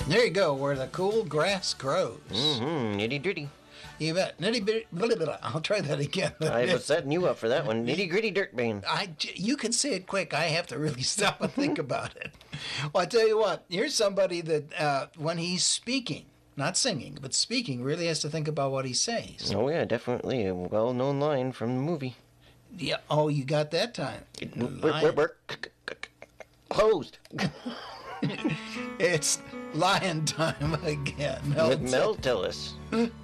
There you go, where the cool grass grows. Nitty gritty. You bet. Nitty bitty. Blah, blah, blah. I'll try that again. I was setting you up for that one. Nitty gritty dirt bane. You can say it quick. I have to really stop and think about it. Well, I tell you what. Here's somebody that when he's speaking, not singing, but speaking, really has to think about what he says. Oh yeah, definitely a well-known line from the movie. Yeah. Oh, you got that time. Work. Closed. It's lion time again. Mel Tillis.